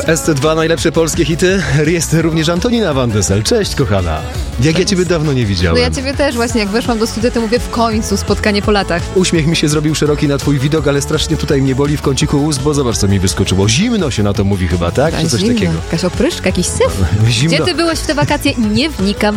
SC2 najlepsze polskie hity. Jest również Antonina Van Dessel. Cześć, kochana. Jak ja ciebie dawno nie widziałem. No ja ciebie też właśnie, jak weszłam do studia, to mówię w końcu spotkanie po latach. Uśmiech mi się zrobił szeroki na twój widok, ale strasznie tutaj mnie boli w kąciku ust, bo zobacz, co mi wyskoczyło. Zimno się na to mówi chyba, tak? Czy coś takiego? Jakaś opryszka, jakiś syf. Zimno. Gdzie ty byłeś w te wakacje? Nie wnikam.